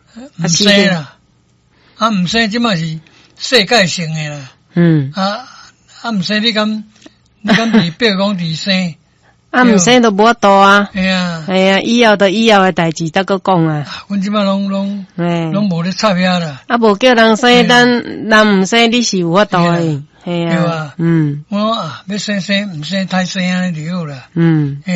毋生啦，毋生即马是世界性的啦。毋生你敢伫别讲伫生？ 毋生都无法度啊。 系啊， 以后的代志再搁讲啊。 阮即马拢无咧插遐啦。 无叫人生，人毋生，你是有法度诶。系啊。 我要生，毋生太生安尼就好啦。